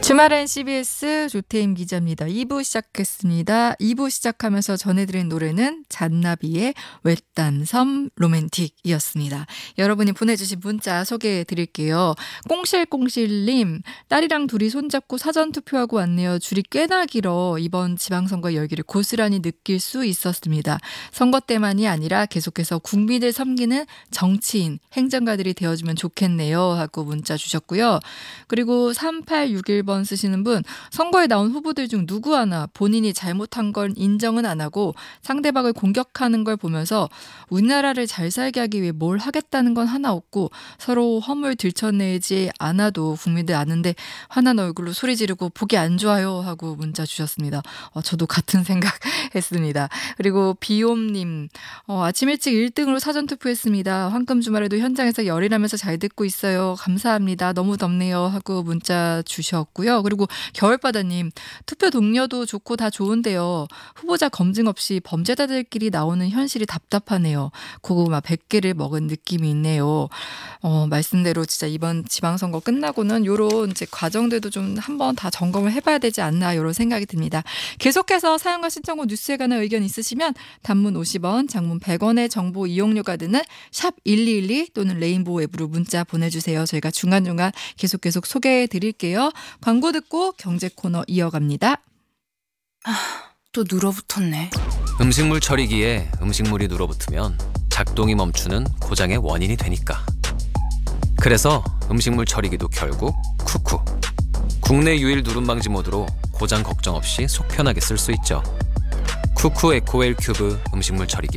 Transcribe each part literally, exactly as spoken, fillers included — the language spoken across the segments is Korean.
주말엔 씨비에스 조태임 기자입니다. 이 부 시작했습니다. 이 부 시작하면서 전해드린 노래는 잔나비의 외딴 섬 로맨틱이었습니다. 여러분이 보내주신 문자 소개해드릴게요. 꽁실꽁실님, 딸이랑 둘이 손잡고 사전투표하고 왔네요. 줄이 꽤나 길어 이번 지방선거 열기를 고스란히 느낄 수 있었습니다. 선거 때만이 아니라 계속해서 국민을 섬기는 정치인, 행정가들이 되어주면 좋겠네요 하고 문자 주셨고요. 그리고 삼팔육일 번 쓰시는 분, 선거에 나온 후보들 중 누구 하나 본인이 잘못한 건 인정은 안 하고 상대방을 공격하는 걸 보면서 우리나라를 잘 살게 하기 위해 뭘 하겠다는 건 하나 없고 서로 허물 들춰내지 않아도 국민들 아는데 화난 얼굴로 소리 지르고 보기 안 좋아요 하고 문자 주셨습니다. 어, 저도 같은 생각 했습니다. 그리고 비옴님, 어, 아침 일찍 일 등으로 사전투표했습니다. 황금 주말에도 현장에서 열일하면서 잘 듣고 있어요. 감사합니다. 너무 덥네요 하고 문자 주셨고요. 그리고 겨울바다님, 투표 동료도 좋고 다 좋은데요. 후보자 검증 없이 범죄자들끼리 나오는 현실이 답답하네요. 고구마 백 개를 먹은 느낌이 있네요. 어, 말씀대로 진짜 이번 지방선거 끝나고는 요런 이제 과정들도 좀 한번 다 점검을 해봐야 되지 않나 이런 생각이 듭니다. 계속해서 사연과 신청곡 뉴스에 관한 의견 있으시면 단문 오십 원, 장문 백 원의 정보 이용료가 드는 샵 일이일이 또는 레인보우 앱으로 문자 보내주세요. 저희가 중간중간 계속 계속 소개해 드릴게요. 광고 듣고 경제 코너 이어갑니다. 아, 또 눌어붙었네. 음식물 처리기에 음식물이 눌어붙으면 작동이 멈추는 고장의 원인이 되니까. 그래서 음식물 처리기도 결국 쿠쿠. 국내 유일 누름 방지 모드로 고장 걱정 없이 속 편하게 쓸 수 있죠. 쿠쿠 에코웰 큐브 음식물 처리기.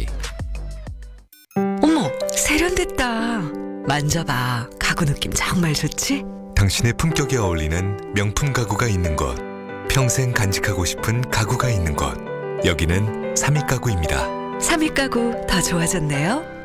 어머, 세련됐다. 만져봐. 가구 느낌 정말 좋지? 당신의 품격에 어울리는 명품 가구가 있는 곳, 평생 간직하고 싶은 가구가 있는 곳, 여기는 삼익 가구입니다. 삼익 가구 더 좋아졌네요.